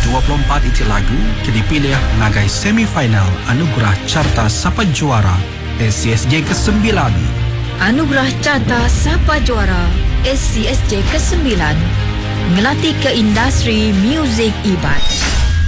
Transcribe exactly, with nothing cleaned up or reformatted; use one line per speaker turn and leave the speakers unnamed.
dua puluh empat itu lagu ke dipilih mengagai semifinal Anugerah Carta Sapa Juara S C S J kesembilan.
Anugerah Carta Sapa Juara S C S J kesembilan ngelatih ke industri muzik Iban.